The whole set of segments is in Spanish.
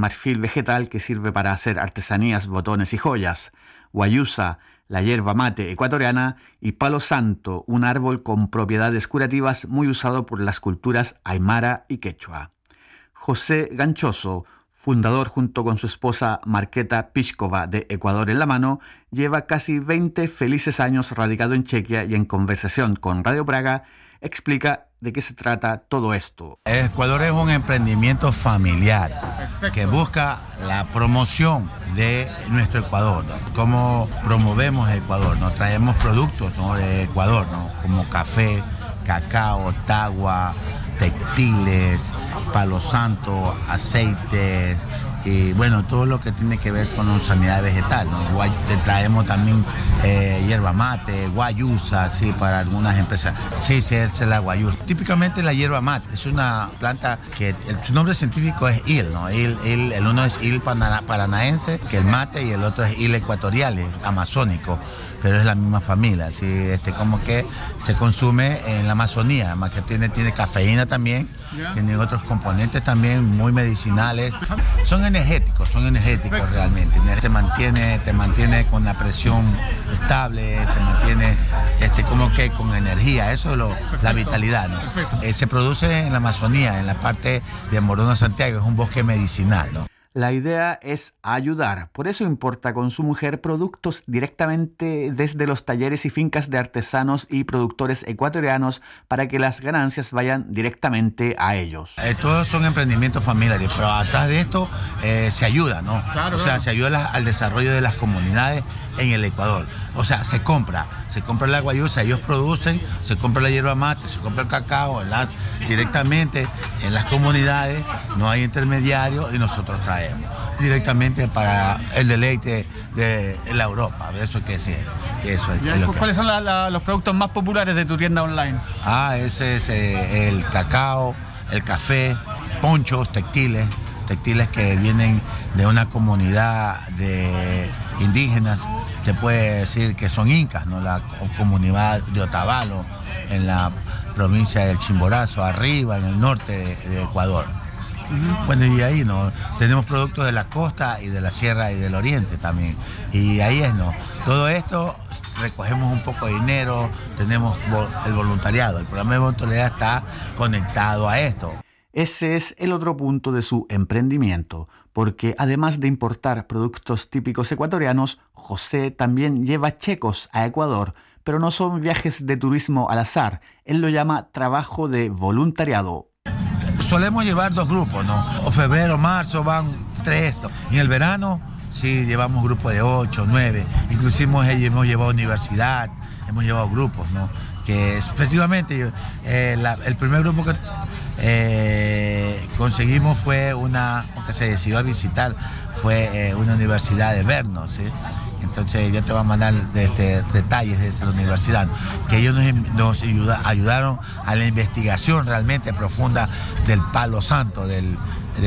marfil vegetal que sirve para hacer artesanías, botones y joyas, guayusa, la hierba mate ecuatoriana, y palo santo, un árbol con propiedades curativas muy usado por las culturas aymara y quechua. José Ganchoso, fundador junto con su esposa Marketa Piskova de Ecuador en la mano, lleva casi 20 felices años radicado en Chequia y en conversación con Radio Praga explica de qué se trata todo esto. Ecuador es un emprendimiento familiar. Perfecto. Que busca la promoción de nuestro Ecuador, ¿no? Cómo promovemos Ecuador, ¿no? Traemos productos, ¿no?, de Ecuador, ¿no?, como café, cacao, tagua, textiles, palo santo, aceites y bueno, todo lo que tiene que ver con sanidad vegetal, ¿no? Te traemos también hierba mate, guayusa, sí, para algunas empresas. Sí, es la guayusa. Típicamente la hierba mate es una planta que su nombre científico es il, ¿no? El uno es il paranaense, que el mate, y el otro es il ecuatorial, amazónico, pero es la misma familia, ¿sí? Como que se consume en la Amazonía, más que tiene cafeína también, tiene otros componentes también muy medicinales. Son energéticos realmente. Te mantiene con la presión estable, te mantiene como que con energía, eso es la vitalidad, ¿no? Se produce en la Amazonía, en la parte de Morona, Santiago, es un bosque medicinal, ¿no? La idea es ayudar, por eso importa con su mujer productos directamente desde los talleres y fincas de artesanos y productores ecuatorianos para que las ganancias vayan directamente a ellos. Todos son emprendimientos familiares, pero atrás de esto se ayuda, ¿no? Claro, se ayuda al desarrollo de las comunidades en el Ecuador. O sea, se compra la guayusa, ellos producen, se compra la hierba mate, se compra el cacao directamente en las comunidades, no hay intermediarios y nosotros traemos directamente para el deleite de la Europa. Eso es que sí. ¿Cuáles son los productos más populares de tu tienda online? Ese es el cacao, el café, ponchos, textiles que vienen de una comunidad de indígenas, te puede decir que son incas, ¿no? La comunidad de Otavalo, en la provincia del Chimborazo, arriba, en el norte de Ecuador. Bueno, y ahí no tenemos productos de la costa y de la sierra y del oriente también, y ahí todo esto recogemos un poco de dinero, tenemos el voluntariado, el programa de voluntariado está conectado a esto. Ese es el otro punto de su emprendimiento, porque además de importar productos típicos ecuatorianos, José también lleva checos a Ecuador, pero no son viajes de turismo al azar, él lo llama trabajo de voluntariado. Solemos llevar 2 grupos, ¿no? O febrero, marzo van 3. Y en el verano sí llevamos grupos de 8, 9. Inclusive hemos llevado universidad, hemos llevado grupos, ¿no? Que específicamente el primer grupo que conseguimos fue que se decidió a visitar, fue una universidad de Brno, ¿sí? Entonces yo te voy a mandar detalles de esa universidad, que ellos nos ayudaron a la investigación realmente profunda del palo santo, del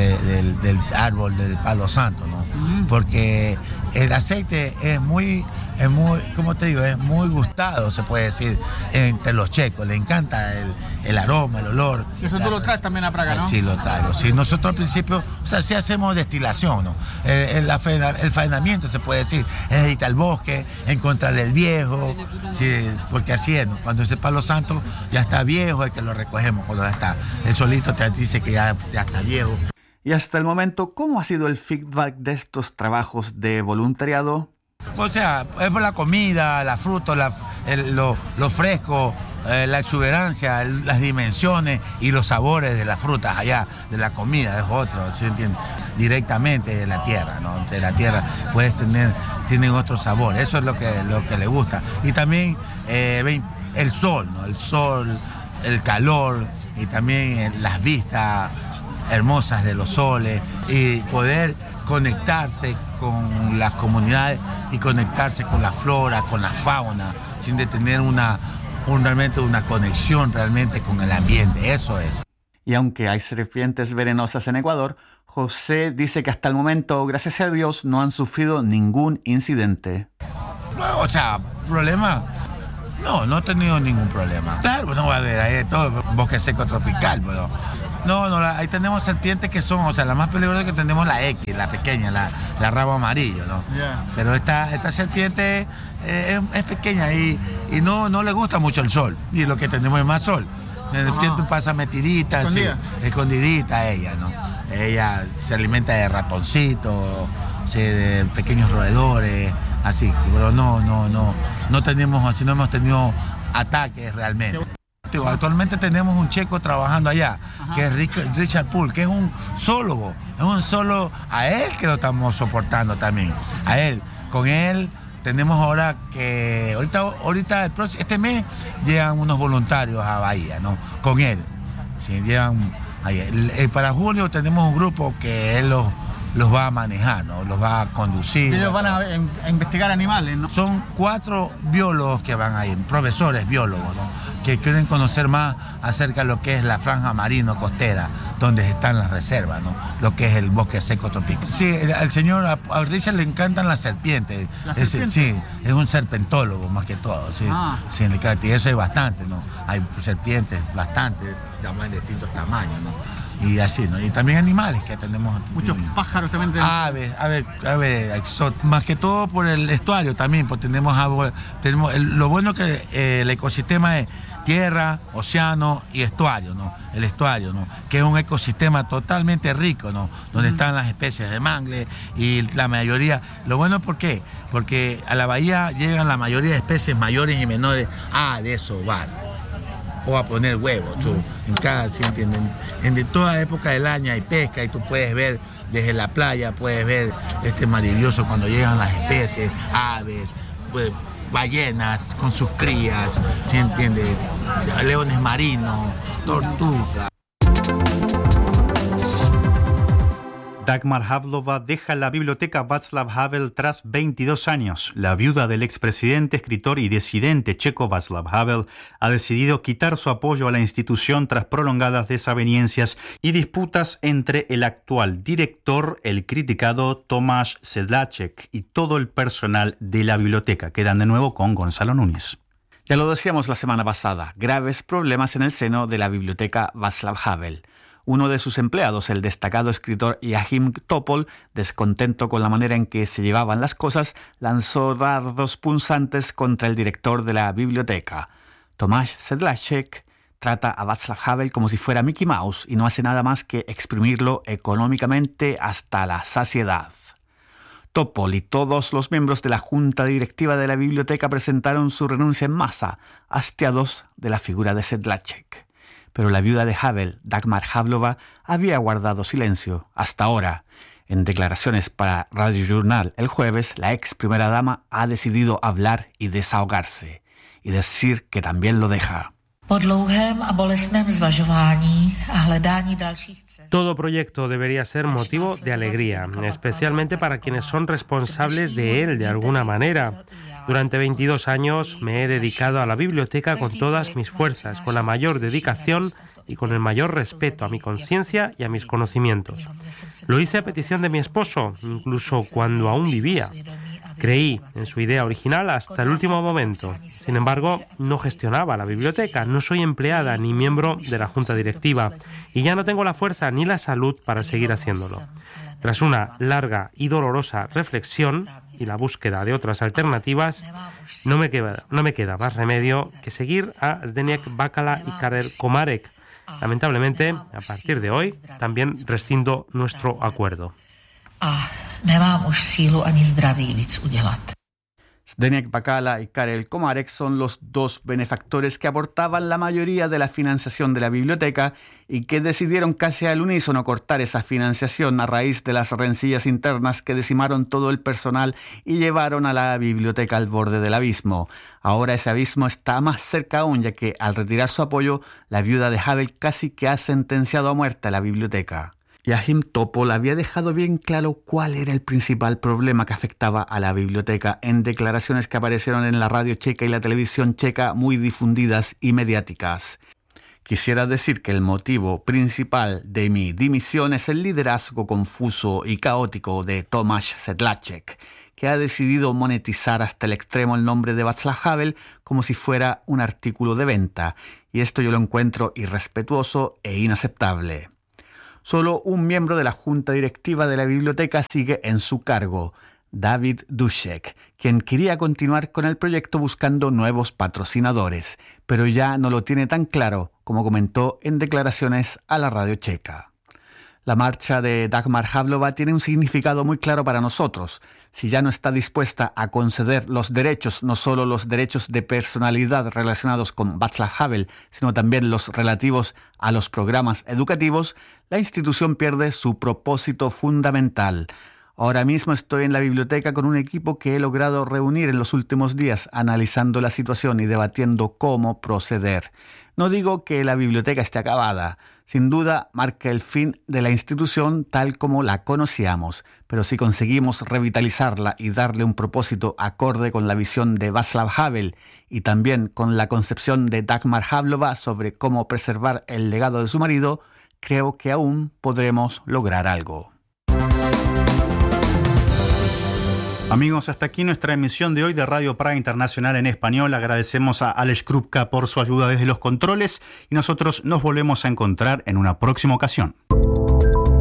árbol del palo santo, ¿no? Porque el aceite es muy, ¿cómo te digo? Es muy gustado, se puede decir, entre los checos. Le encanta el aroma, el olor. Eso tú lo traes también a Praga, ¿no? Sí, lo traigo. Sí, nosotros al principio, sí hacemos destilación, ¿no? El faenamiento, se puede decir, es ir al bosque, encontrarle el viejo, sí, porque así es, ¿no? Cuando es el palo santo ya está viejo, es que lo recogemos cuando ya está. El solito te dice que ya está viejo. Y hasta el momento, ¿cómo ha sido el feedback de estos trabajos de voluntariado? O sea, es por la comida, la fruta, lo fresco, la exuberancia, las dimensiones y los sabores de las frutas allá, de la comida, es otro, ¿sí entiendes? Directamente de la tierra, ¿no? De la tierra tienen otro sabor, eso es lo que le gusta. Y también el sol, ¿no? El sol, el calor y también las vistas hermosas de los soles y poder conectarse con las comunidades y conectarse con la flora, con la fauna, sin de tener realmente una conexión realmente con el ambiente, eso es. Y aunque hay serpientes venenosas en Ecuador, José dice que hasta el momento, gracias a Dios, no han sufrido ningún incidente. O sea, ¿problema? No he tenido ningún problema. Claro, no va a haber, hay todo bosque seco tropical, pero No, ahí tenemos serpientes que son, o sea, la más peligrosa que tenemos la X, la pequeña, la rabo amarillo, ¿no? Yeah. Pero esta serpiente es pequeña y no le gusta mucho el sol, y lo que tenemos es más sol. El tiempo pasa metidita, escondidita ella, ¿no? Ella se alimenta de ratoncitos, de pequeños roedores, así, pero no hemos tenido ataques realmente. Actualmente tenemos un checo trabajando allá, que es Richard Poole, que es un zoólogo, a él que lo estamos soportando también, a él, con él tenemos ahora que, ahorita este mes llegan unos voluntarios a Bahía, ¿no? Con él, sí, llegan ahí. Para julio tenemos un grupo que él los va a manejar, ¿no? Los va a conducir. Ellos van a investigar animales, ¿no? Son 4 biólogos que van ahí, profesores biólogos, ¿no? Que quieren conocer más acerca de lo que es la franja marino-costera, donde están las reservas, ¿no? Lo que es el bosque seco tropical. Sí, a Richard le encantan las serpientes. Sí, es un serpentólogo más que todo, sí. Sí, y eso hay bastante, ¿no? Hay serpientes bastante, de distintos tamaños, ¿no? Y así, ¿no? Y también animales que tenemos. Muchos pájaros también. Aves, más que todo por el estuario también, porque tenemos lo bueno que el ecosistema es tierra, océano y estuario, ¿no? El estuario, ¿no? Que es un ecosistema totalmente rico, ¿no? Donde están las especies de mangle y la mayoría. Lo bueno, ¿por qué? Porque a la bahía llegan la mayoría de especies mayores y menores a desovar o a poner huevos, ¿sí entienden? En toda época del año hay pesca y tú puedes ver desde la playa, puedes ver maravilloso cuando llegan las especies, aves, pues, ballenas con sus crías, ¿sí entiende? Leones marinos, tortugas. Dagmar Havlova deja la biblioteca Václav Havel tras 22 años. La viuda del expresidente, escritor y disidente checo Václav Havel ha decidido quitar su apoyo a la institución tras prolongadas desavenencias y disputas entre el actual director, el criticado Tomáš Sedláček, y todo el personal de la biblioteca. Quedan de nuevo con Gonzalo Núñez. Ya lo decíamos la semana pasada, graves problemas en el seno de la biblioteca Václav Havel. Uno de sus empleados, el destacado escritor Joachim Topol, descontento con la manera en que se llevaban las cosas, lanzó dardos punzantes contra el director de la biblioteca. Tomáš Sedláček trata a Václav Havel como si fuera Mickey Mouse y no hace nada más que exprimirlo económicamente hasta la saciedad. Topol y todos los miembros de la junta directiva de la biblioteca presentaron su renuncia en masa, hastiados de la figura de Sedláček. Pero la viuda de Havel, Dagmar Havlova, había guardado silencio hasta ahora. En declaraciones para Radio Journal el jueves, la ex primera dama ha decidido hablar y desahogarse, y decir que también lo deja. Todo proyecto debería ser motivo de alegría, especialmente para quienes son responsables de él de alguna manera. Durante 22 años me he dedicado a la biblioteca con todas mis fuerzas, con la mayor dedicación y con el mayor respeto a mi conciencia y a mis conocimientos. Lo hice a petición de mi esposo, incluso cuando aún vivía. Creí en su idea original hasta el último momento. Sin embargo, no gestionaba la biblioteca, no soy empleada ni miembro de la junta directiva y ya no tengo la fuerza ni la salud para seguir haciéndolo. Tras una larga y dolorosa reflexión y la búsqueda de otras alternativas, no me queda más remedio que seguir a Zdeněk Bakala y Karel Komárek. Lamentablemente, a partir de hoy, también rescindo nuestro acuerdo. Zdeněk Bakala y Karel Komárek son los dos benefactores que aportaban la mayoría de la financiación de la biblioteca y que decidieron casi al unísono cortar esa financiación a raíz de las rencillas internas que decimaron todo el personal y llevaron a la biblioteca al borde del abismo. Ahora ese abismo está más cerca aún, ya que al retirar su apoyo, la viuda de Havel casi que ha sentenciado a muerte a la biblioteca. Joachim Topol había dejado bien claro cuál era el principal problema que afectaba a la biblioteca en declaraciones que aparecieron en la radio checa y la televisión checa muy difundidas y mediáticas. Quisiera decir que el motivo principal de mi dimisión es el liderazgo confuso y caótico de Tomáš Sedláček, que ha decidido monetizar hasta el extremo el nombre de Václav Havel como si fuera un artículo de venta, y esto yo lo encuentro irrespetuoso e inaceptable. Solo un miembro de la junta directiva de la biblioteca sigue en su cargo, David Dušek, quien quería continuar con el proyecto buscando nuevos patrocinadores, pero ya no lo tiene tan claro, como comentó en declaraciones a la radio checa. La marcha de Dagmar Havlova tiene un significado muy claro para nosotros. Si ya no está dispuesta a conceder los derechos, no solo los derechos de personalidad relacionados con Václav Havel, sino también los relativos a los programas educativos, la institución pierde su propósito fundamental. Ahora mismo estoy en la biblioteca con un equipo que he logrado reunir en los últimos días, analizando la situación y debatiendo cómo proceder. No digo que la biblioteca esté acabada, sin duda marca el fin de la institución tal como la conocíamos, pero si conseguimos revitalizarla y darle un propósito acorde con la visión de Václav Havel y también con la concepción de Dagmar Havlova sobre cómo preservar el legado de su marido, creo que aún podremos lograr algo. Amigos, hasta aquí nuestra emisión de hoy de Radio Praga Internacional en español. Agradecemos a Aleš Krupka por su ayuda desde los controles y nosotros nos volvemos a encontrar en una próxima ocasión.